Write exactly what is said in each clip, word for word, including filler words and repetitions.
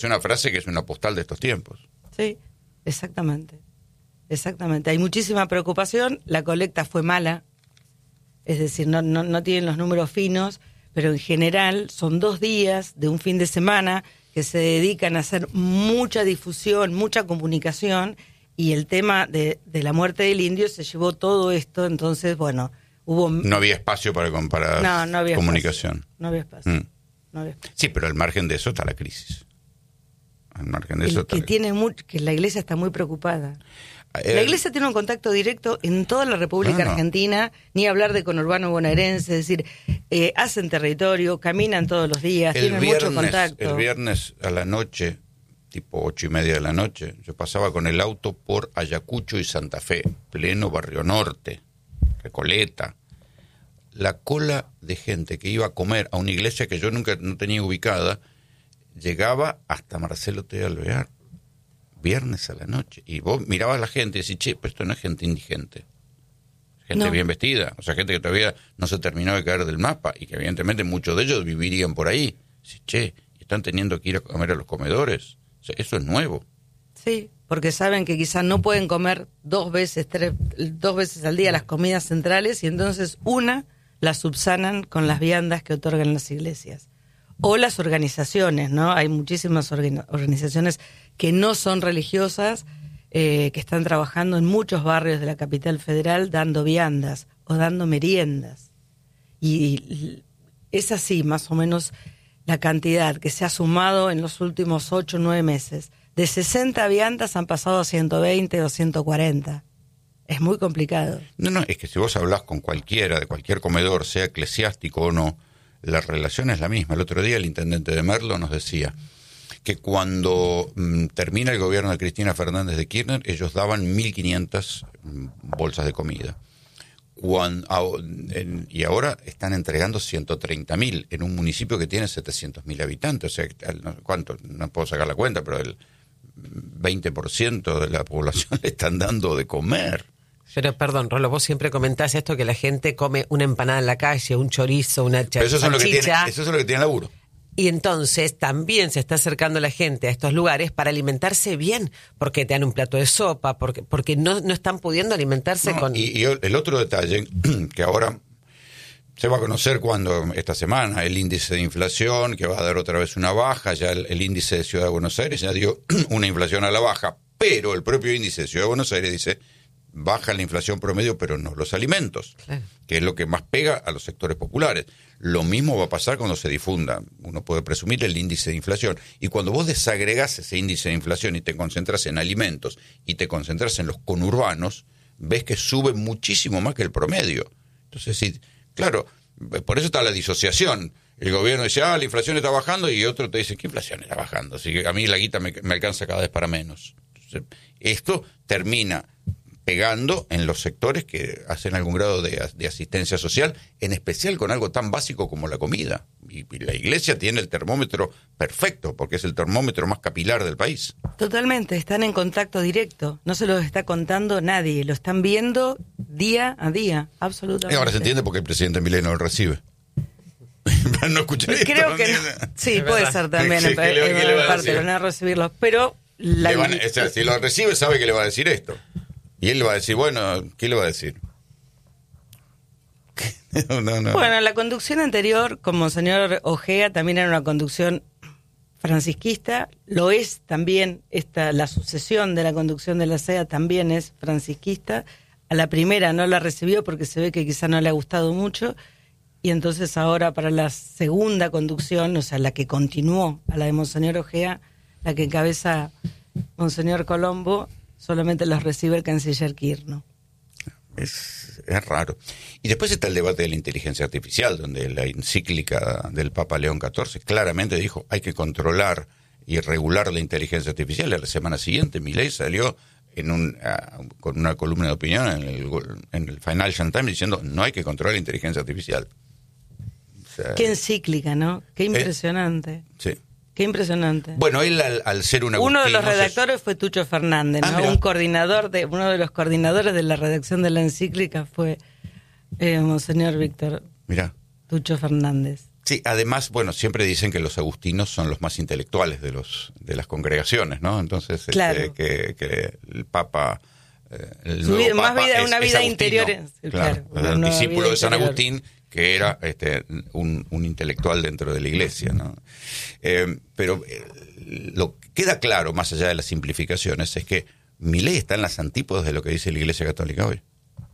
Es una frase que es una postal de estos tiempos. Sí, exactamente. Exactamente. Hay muchísima preocupación. La colecta fue mala. Es decir, no, no, no tienen los números finos, pero en general son dos días de un fin de semana que se dedican a hacer mucha difusión, mucha comunicación, y el tema de, de la muerte del indio se llevó todo esto. Entonces, bueno, hubo... No había espacio para comparar no, no había comunicación. Espacio. No había espacio. Mm. No había espacio. Sí, pero al margen de eso está la crisis. Al margen de el eso está que la... tiene mucho, que la iglesia está muy preocupada. Eh, la iglesia tiene un contacto directo en toda la República no, no. Argentina, ni hablar de conurbano bonaerense, es decir, eh, hacen territorio, caminan todos los días, el tienen viernes, mucho contacto. El viernes a la noche, tipo ocho y media de la noche, yo pasaba con el auto por Ayacucho y Santa Fe, pleno Barrio Norte, Recoleta. La cola de gente que iba a comer a una iglesia que yo nunca no tenía ubicada, llegaba hasta Marcelo T. Alvear, viernes a la noche. Y vos mirabas a la gente y decís, che, pero esto no es gente indigente. Gente no. bien vestida, o sea, gente que todavía no se terminó de caer del mapa y que evidentemente muchos de ellos vivirían por ahí. Decís, che, están teniendo que ir a comer a los comedores. O sea, eso es nuevo. Sí, porque saben que quizás no pueden comer dos veces, tres, dos veces al día las comidas centrales, y entonces una la subsanan con las viandas que otorgan las iglesias. O las organizaciones, ¿no? Hay muchísimas orga- organizaciones que no son religiosas, eh, que están trabajando en muchos barrios de la capital federal dando viandas o dando meriendas. Y es así, más o menos, la cantidad que se ha sumado en los últimos ocho o nueve meses. De sesenta viandas han pasado a ciento veinte o ciento cuarenta. Es muy complicado. No, no, es que si vos hablás con cualquiera, de cualquier comedor, sea eclesiástico o no, la relación es la misma. El otro día el intendente de Merlo nos decía que cuando mm, termina el gobierno de Cristina Fernández de Kirchner, ellos daban mil quinientas mm, bolsas de comida. Cuando, a, en, y ahora están entregando ciento treinta mil en un municipio que tiene setecientos mil habitantes. O sea, ¿cuánto? No puedo sacar la cuenta, pero el veinte por ciento de la población le están dando de comer. Pero perdón, Rolo, vos siempre comentás esto, que la gente come una empanada en la calle, un chorizo, una chachicha. Eso es lo que tiene, eso es lo que tiene laburo. Y entonces también se está acercando la gente a estos lugares para alimentarse bien, porque te dan un plato de sopa, porque porque no, no están pudiendo alimentarse no, con... Y, y el otro detalle, que ahora se va a conocer cuando esta semana, el índice de inflación, que va a dar otra vez una baja, ya el, el índice de Ciudad de Buenos Aires ya dio una inflación a la baja, pero el propio índice de Ciudad de Buenos Aires dice... baja la inflación promedio, pero no los alimentos, claro, que es lo que más pega a los sectores populares. Lo mismo va a pasar cuando se difunda, uno puede presumir el índice de inflación, y cuando vos desagregás ese índice de inflación y te concentras en alimentos y te concentras en los conurbanos, ves que sube muchísimo más que el promedio. Entonces, sí, claro, por eso está la disociación. El gobierno dice, ah, la inflación está bajando, y otro te dice, ¿qué inflación está bajando? Así que a mí la guita me, me alcanza cada vez para menos. Entonces, esto termina pegando en los sectores que hacen algún grado de, de asistencia social, en especial con algo tan básico como la comida. Y, y la iglesia tiene el termómetro perfecto, porque es el termómetro más capilar del país. Totalmente, están en contacto directo, no se los está contando nadie, lo están viendo día a día, absolutamente. Y ahora se entiende por qué el presidente Milei no lo recibe. No escuché esto. Creo que no. Sí, puede ser también, sí, en, en, en, en parte, no recibirlos, pero... La... Van, o sea, si lo recibe sabe que le va a decir esto. Y él le va a decir, bueno, ¿qué le va a decir? no, no, no. Bueno, la conducción anterior, como señor Ojea, también era una conducción francisquista, lo es también, esta, la sucesión de la conducción de la C E A también es francisquista. A la primera no la recibió porque se ve que quizá no le ha gustado mucho, y entonces ahora para la segunda conducción, o sea, la que continuó a la de Monseñor Ojea, la que encabeza Monseñor Colombo, solamente los recibe el canciller Kirchner. Es, es raro. Y después está el debate de la inteligencia artificial, donde la encíclica del Papa León catorce claramente dijo hay que controlar y regular la inteligencia artificial. Y la semana siguiente Milei salió en un, uh, con una columna de opinión en el, en el Financial Times diciendo no hay que controlar la inteligencia artificial. O sea, qué encíclica, ¿no? Qué impresionante. Eh, sí. Qué impresionante. Bueno, él al, al ser un agustino... Uno de los redactores se... fue Tucho Fernández, ¿no? Ah, un coordinador de, uno de los coordinadores de la redacción de la encíclica fue eh, Monseñor Víctor mirá. Tucho Fernández. Sí, además, bueno, siempre dicen que los agustinos son los más intelectuales de los de las congregaciones, ¿no? Entonces, claro. este, que, que el Papa... El Su vida, más Papa vida, es, una vida interior. Claro, claro, el discípulo de San interior. Agustín, que era este, un, un intelectual dentro de la Iglesia, ¿no? Eh, pero eh, lo que queda claro, más allá de las simplificaciones, es que Milei está en las antípodas de lo que dice la Iglesia Católica hoy.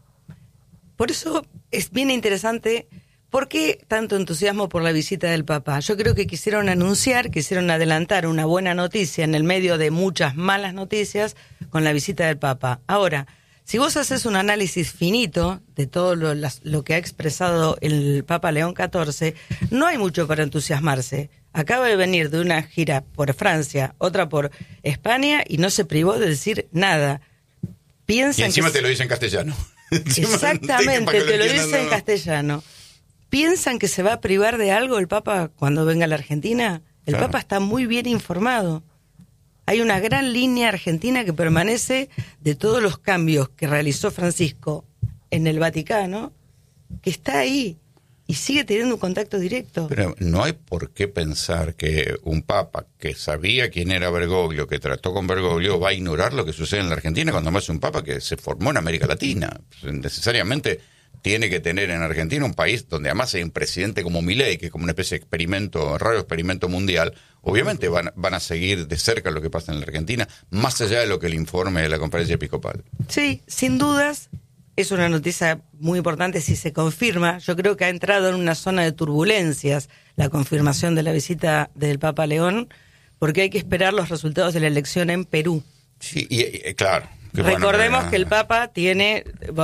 Por eso es bien interesante. ¿Por qué tanto entusiasmo por la visita del Papa? Yo creo que quisieron anunciar, quisieron adelantar una buena noticia en el medio de muchas malas noticias con la visita del Papa. Ahora, si vos haces un análisis finito de todo lo, las, lo que ha expresado el Papa León catorce, no hay mucho para entusiasmarse. Acaba de venir de una gira por Francia, otra por España, y no se privó de decir nada. Piensan y encima que te lo dice en castellano. Exactamente, te, te lo dice en castellano. ¿Piensan que se va a privar de algo el Papa cuando venga a la Argentina? El claro. Papa está muy bien informado. Hay una gran línea argentina que permanece de todos los cambios que realizó Francisco en el Vaticano, que está ahí y sigue teniendo un contacto directo. Pero no hay por qué pensar que un Papa que sabía quién era Bergoglio, que trató con Bergoglio, va a ignorar lo que sucede en la Argentina cuando más es un Papa que se formó en América Latina. Necesariamente tiene que tener en Argentina un país donde además hay un presidente como Milei, que es como una especie de experimento, raro experimento mundial. Obviamente van, van a seguir de cerca lo que pasa en la Argentina, más allá de lo que el informe de la conferencia episcopal. Sí, sin dudas, es una noticia muy importante si se confirma. Yo creo que ha entrado en una zona de turbulencias la confirmación de la visita del Papa León, porque hay que esperar los resultados de la elección en Perú. Sí, y, y claro. Que Recordemos bueno, que el Papa tiene...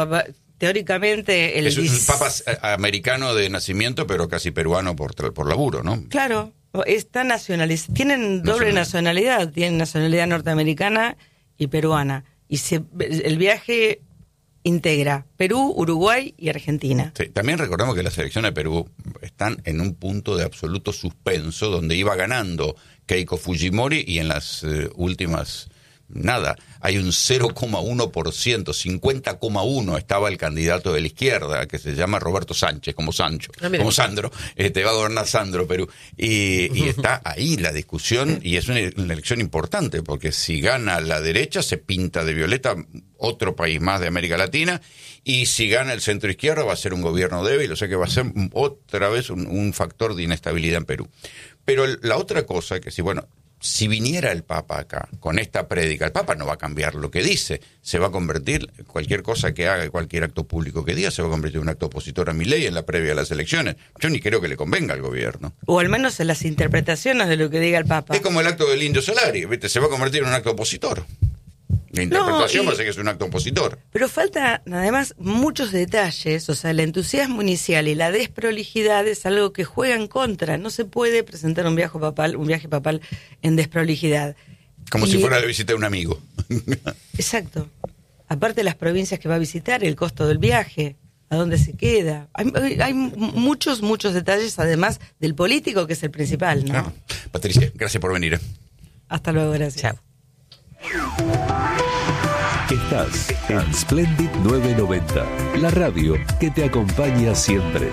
Teóricamente el es un dis... papa americano de nacimiento, pero casi peruano por, por laburo, ¿no? Claro, está nacionalizado. Tienen doble Nacional. nacionalidad, tienen nacionalidad norteamericana y peruana. Y se, el viaje integra Perú, Uruguay y Argentina. Sí, también recordemos que las elecciones de Perú están en un punto de absoluto suspenso, donde iba ganando Keiko Fujimori y en las eh, últimas... Nada, hay un cero coma uno por ciento, cincuenta coma uno estaba el candidato de la izquierda, que se llama Roberto Sánchez, como Sancho, ah, como Sandro, este, va a gobernar Sandro Perú. Y, y está ahí la discusión, y es una, una elección importante, porque si gana la derecha, se pinta de violeta otro país más de América Latina, y si gana el centro izquierda, va a ser un gobierno débil, o sea que va a ser otra vez un, un factor de inestabilidad en Perú. Pero el, la otra cosa, que si, bueno... Si viniera el Papa acá con esta prédica, el Papa no va a cambiar lo que dice, se va a convertir, cualquier cosa que haga, cualquier acto público que diga, se va a convertir en un acto opositor a Milei en la previa a las elecciones. Yo ni creo que le convenga al gobierno. O al menos en las interpretaciones de lo que diga el Papa. Es como el acto del Indio Solari, ¿viste? Se va a convertir en un acto opositor. La interpretación no, y, parece que es un acto opositor. Pero falta, además, muchos detalles. O sea, el entusiasmo inicial y la desprolijidad es algo que juega en contra. No se puede presentar un viaje papal, un viaje papal en desprolijidad. Como y, si fuera la visita de un amigo. Exacto. Aparte de las provincias que va a visitar, el costo del viaje, a dónde se queda. Hay, hay muchos, muchos detalles, además del político, que es el principal, ¿no? Ah, Patricia, gracias por venir. Hasta luego, gracias. Chao. Estás en Splendid novecientos noventa, la radio que te acompaña siempre.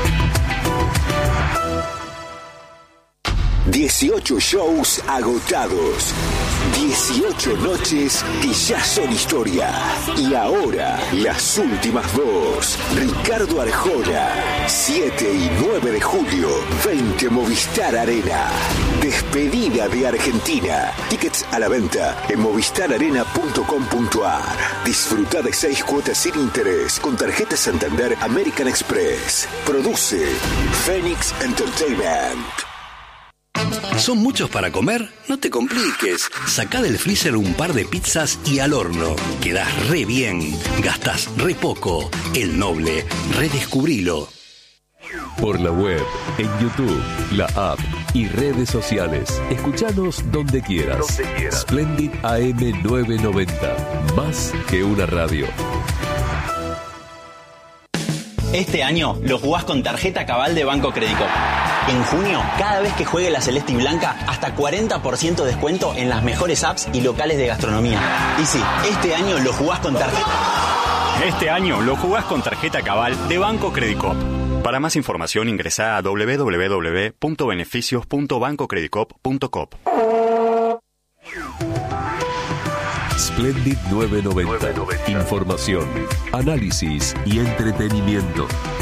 dieciocho shows agotados. dieciocho noches que ya son historia. Y ahora, las últimas dos. Ricardo Arjona, siete y nueve de julio, veinte Movistar Arena. Despedida de Argentina. Tickets a la venta en movistar arena punto com punto a r. Disfruta de seis cuotas sin interés con tarjeta Santander American Express. Produce Phoenix Entertainment. ¿Son muchos para comer? No te compliques. Sacá del freezer un par de pizzas y al horno. Quedás re bien. Gastás re poco. El Noble. Redescubrilo. Por la web, en YouTube, la app y redes sociales. Escuchanos donde quieras. Donde quieras. Splendid A M novecientos noventa. Más que una radio. Este año lo jugás con tarjeta Cabal de Banco Crédito. En junio, cada vez que juegue la Celeste y Blanca, hasta cuarenta por ciento de descuento en las mejores apps y locales de gastronomía. Y sí, este año lo jugás con tarjeta... Este año lo jugás con tarjeta Cabal de Banco Credicop. Para más información ingresa a doble u doble u doble u punto beneficios punto banco credicop punto com. Splendid novecientos noventa. Información, análisis y entretenimiento.